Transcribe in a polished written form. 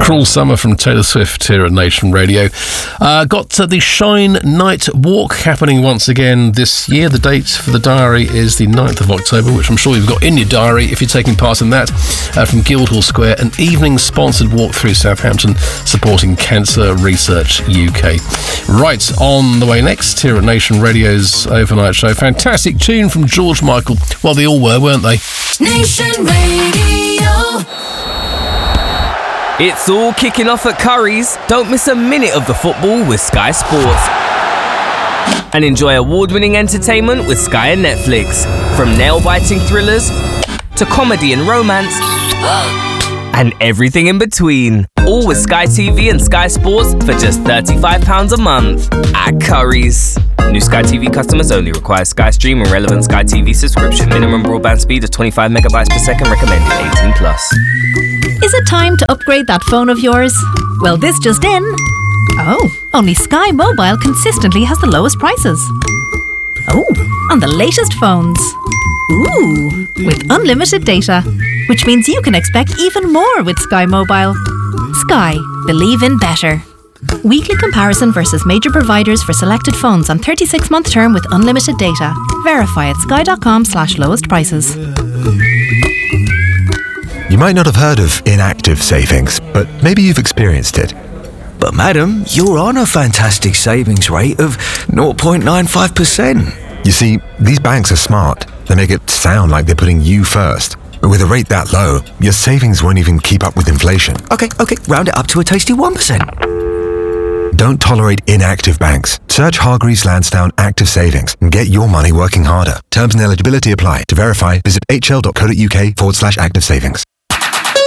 Cruel Summer from Taylor Swift here at Nation Radio. Got the Shine Night Walk happening once again this year. The date for the diary is the 9th of October, which I'm sure you've got in your diary if you're taking part in that. From Guildhall Square, an evening-sponsored walk through Southampton supporting Cancer Research UK. Right, on the way next here at Nation Radio's Overnight Show. Fantastic tune from George Michael. Well, they all were, weren't they? Nation Radio. It's all kicking off at Curry's. Don't miss a minute of the football with Sky Sports. And enjoy award-winning entertainment with Sky and Netflix. From nail-biting thrillers to comedy and romance and everything in between. All with Sky TV and Sky Sports for just £35 a month at Curry's. New Sky TV customers only. Require Sky Stream and relevant Sky TV subscription. Minimum broadband speed of 25 megabytes per second. Recommended 18+. Is it time to upgrade that phone of yours? Well, this just in. Oh, only Sky Mobile consistently has the lowest prices. Oh, on the latest phones. Ooh, with unlimited data, which means you can expect even more with Sky Mobile. Sky, believe in better. Weekly comparison versus major providers for selected phones on 36-month term with unlimited data. Verify at sky.com/lowest prices. You might not have heard of inactive savings, but maybe you've experienced it. But madam, you're on a fantastic savings rate of 0.95%. You see, these banks are smart. They make it sound like they're putting you first. But with a rate that low, your savings won't even keep up with inflation. Okay, round it up to a tasty 1%. Don't tolerate inactive banks. Search Hargreaves Lansdowne Active Savings and get your money working harder. Terms and eligibility apply. To verify, visit hl.co.uk/active savings.